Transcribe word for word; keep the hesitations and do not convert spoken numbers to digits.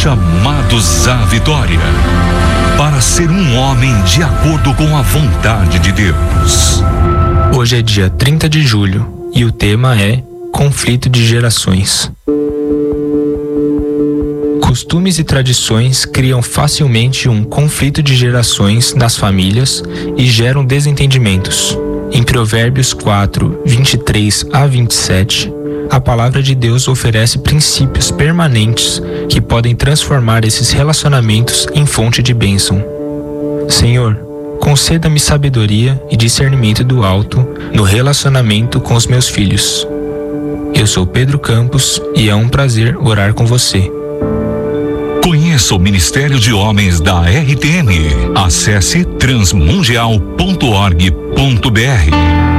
chamados à vitória, para ser um homem de acordo com a vontade de Deus. Hoje é dia trinta de julho e o tema é conflito de gerações. Costumes e tradições criam facilmente um conflito de gerações nas famílias e geram desentendimentos. Em Provérbios quatro, vinte e três a vinte e sete, a palavra de Deus oferece princípios permanentes que podem transformar esses relacionamentos em fonte de bênção. Senhor, conceda-me sabedoria e discernimento do alto no relacionamento com os meus filhos. Eu sou Pedro Campos e é um prazer orar com você. Conheça o Ministério de Homens da R T M. Acesse transmundial ponto org ponto br.